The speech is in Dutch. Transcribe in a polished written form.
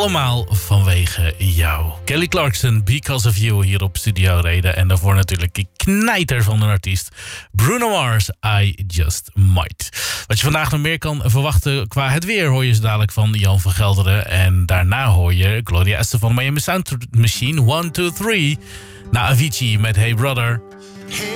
allemaal vanwege jou. Kelly Clarkson, Because of You, hier op Studio Reden. En daarvoor natuurlijk een knijter van een artiest. Bruno Mars, I Just Might. Wat je vandaag nog meer kan verwachten qua het weer, hoor je zo dadelijk van Jan van Gelderen. En daarna hoor je Gloria Estefan, Miami Sound Machine, 1, 2, 3. Na Avicii met Hey Brother.